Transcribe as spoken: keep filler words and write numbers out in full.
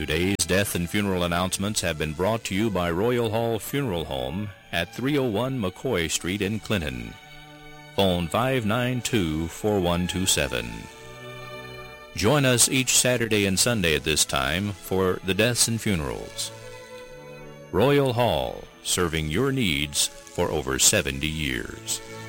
Today's death and funeral announcements have been brought to you by Royal Hall Funeral Home at three oh one McCoy Street in Clinton. Phone five nine two, four one two seven. Join us each Saturday and Sunday at this time for the deaths and funerals. Royal Hall, serving your needs for over seventy years.